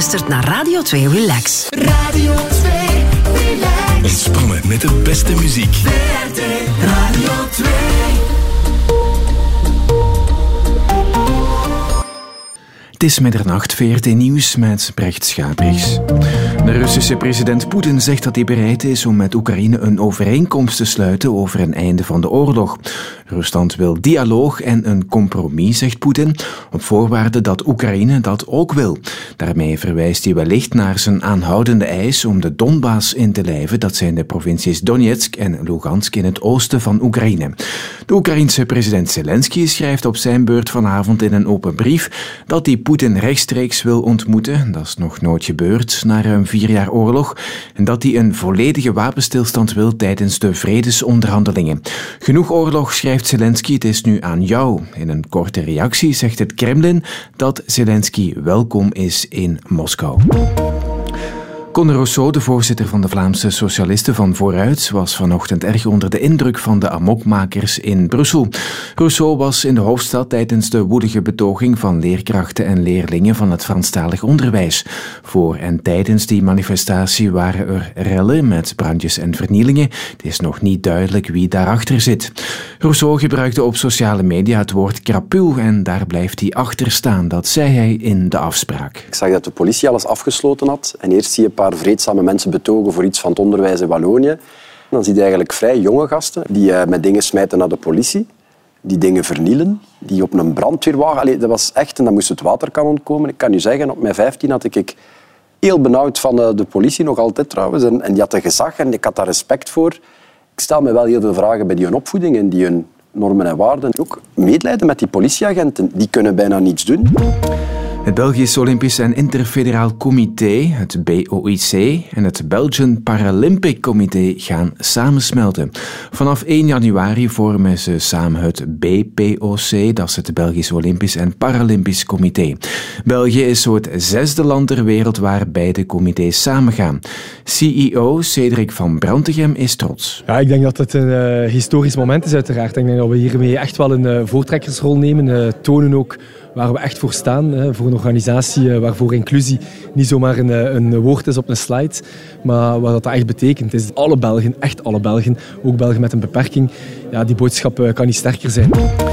luistert naar Radio 2 Relax. Radio 2 Relax. Ontspannen met de beste muziek. VRT Radio 2. Het is middernacht, VRT Nieuws met Brecht Schabrichs. De Russische president Poetin zegt dat hij bereid is om met Oekraïne een overeenkomst te sluiten over een einde van de oorlog. Rusland wil dialoog en een compromis, zegt Poetin, op voorwaarde dat Oekraïne dat ook wil. Daarmee verwijst hij wellicht naar zijn aanhoudende eis om de Donbass in te lijven. Dat zijn de provincies Donetsk en Lugansk in het oosten van Oekraïne. De Oekraïense president Zelensky schrijft op zijn beurt vanavond in een open brief dat hij Poetin rechtstreeks wil ontmoeten. Dat is nog nooit gebeurd na ruim 4 jaar oorlog. En dat hij een volledige wapenstilstand wil tijdens de vredesonderhandelingen. Genoeg oorlog, schrijft Zelensky, het is nu aan jou. In een korte reactie zegt het Kremlin dat Zelensky welkom is in Moskou. Conor Rousseau, de voorzitter van de Vlaamse Socialisten van Vooruit, was vanochtend erg onder de indruk van de amokmakers in Brussel. Rousseau was in de hoofdstad tijdens de woelige betoging van leerkrachten en leerlingen van het Franstalig onderwijs. Voor en tijdens die manifestatie waren er rellen met brandjes en vernielingen. Het is nog niet duidelijk wie daarachter zit. Rousseau gebruikte op sociale media het woord krapul en daar blijft hij achter staan. Dat zei hij in de afspraak. Ik zag dat de politie alles afgesloten had en eerst zie je een paar vreedzame mensen betogen voor iets van het onderwijs in Wallonië. Dan zie je eigenlijk vrij jonge gasten die met dingen smijten naar de politie, die dingen vernielen, die op een brandweerwagen... Allee, dat was echt, en dan moest het water kan ontkomen. Ik kan u zeggen, op mijn 15 had ik heel benauwd van de politie, nog altijd trouwens. En die had een gezag en ik had daar respect voor. Ik stel me wel heel veel vragen bij die hun opvoeding en die hun normen en waarden. Ook medelijden met die politieagenten, die kunnen bijna niets doen. Het Belgisch Olympisch en Interfederaal Comité, het BOIC, en het Belgian Paralympic Comité gaan samensmelten. Vanaf 1 januari vormen ze samen het BPOC, dat is het Belgisch Olympisch en Paralympisch Comité. België is zo het 6e land ter wereld waar beide comité's samengaan. CEO Cedric van Brantegem is trots. Ja, ik denk dat het een historisch moment is uiteraard. Ik denk dat we hiermee echt wel een voortrekkersrol nemen, tonen ook waar we echt voor staan. Voor een organisatie waarvoor inclusie niet zomaar een woord is op een slide, maar wat dat echt betekent is alle Belgen, echt alle Belgen, ook Belgen met een beperking, ja, die boodschap kan niet sterker zijn.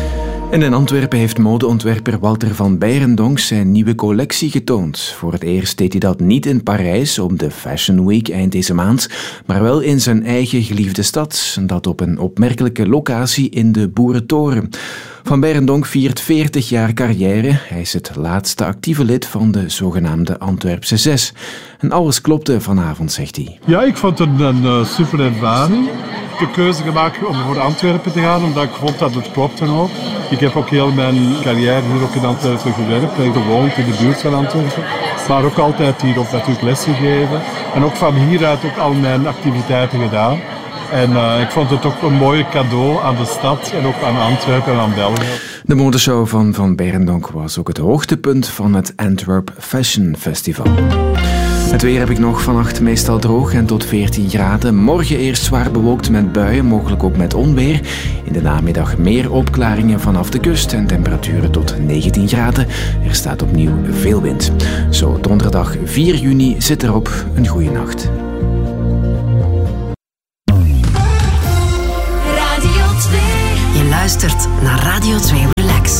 En in Antwerpen heeft modeontwerper Walter van Beirendonck zijn nieuwe collectie getoond. Voor het eerst deed hij dat niet in Parijs op de Fashion Week eind deze maand, maar wel in zijn eigen geliefde stad, dat op een opmerkelijke locatie in de Boerentoren. Van Beirendonck viert 40 jaar carrière. Hij is het laatste actieve lid van de zogenaamde Antwerpse 6. En alles klopte vanavond, zegt hij. Ja, ik vond het een super ervaring. Ik heb de keuze gemaakt om voor Antwerpen te gaan, omdat ik vond dat het klopte ook. Ik heb ook heel mijn carrière hier ook in Antwerpen gewerkt en gewoond in de buurt van Antwerpen. Maar ook altijd hier ook natuurlijk lessen gegeven. En ook van hieruit ook al mijn activiteiten gedaan. En ik vond het ook een mooi cadeau aan de stad en ook aan Antwerpen en aan België. De modeshow van Beirendonck was ook het hoogtepunt van het Antwerp Fashion Festival. Het weer heb ik nog, vannacht meestal droog en tot 14 graden. Morgen eerst zwaar bewolkt met buien, mogelijk ook met onweer. In de namiddag meer opklaringen vanaf de kust en temperaturen tot 19 graden. Er staat opnieuw veel wind. Zo, donderdag 4 juni zit erop. Een goede nacht. Je luistert naar Radio 2 Relax.